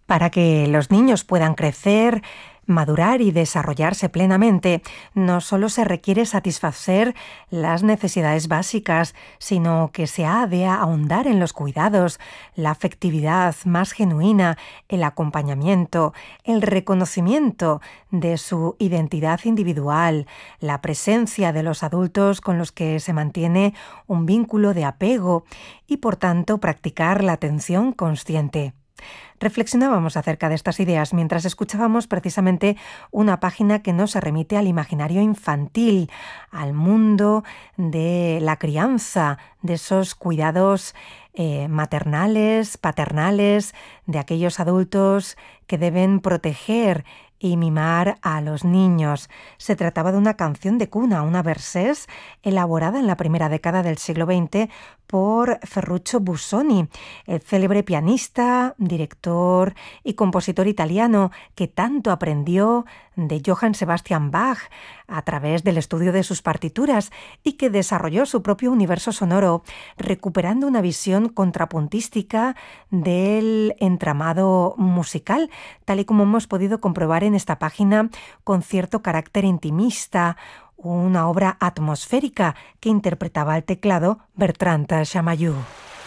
Para que los niños puedan crecer, madurar y desarrollarse plenamente, no solo se requiere satisfacer las necesidades básicas, sino que se ha de ahondar en los cuidados, la afectividad más genuina, el acompañamiento, el reconocimiento de su identidad individual, la presencia de los adultos con los que se mantiene un vínculo de apego y, por tanto, practicar la atención consciente. Reflexionábamos acerca de estas ideas mientras escuchábamos precisamente una página que nos remite al imaginario infantil, al mundo de la crianza, de esos cuidados maternales, paternales, de aquellos adultos que deben proteger y mimar a los niños. Se trataba de una canción de cuna, una versés elaborada en la primera década del siglo XX por Ferruccio Busoni, el célebre pianista, director y compositor italiano que tanto aprendió de Johann Sebastian Bach a través del estudio de sus partituras y que desarrolló su propio universo sonoro, recuperando una visión contrapuntística del entramado musical, tal y como hemos podido comprobar en esta página, con cierto carácter intimista, una obra atmosférica que interpretaba al teclado Bertrand Chamayou.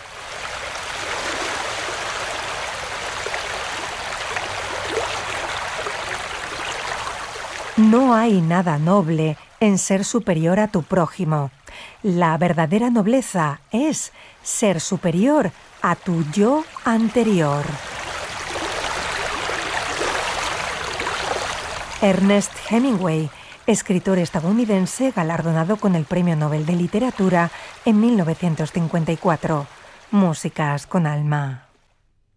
No hay nada noble en ser superior a tu prójimo. La verdadera nobleza es ser superior a tu yo anterior. Ernest Hemingway, escritor estadounidense galardonado con el Premio Nobel de Literatura en 1954. Músicas con alma.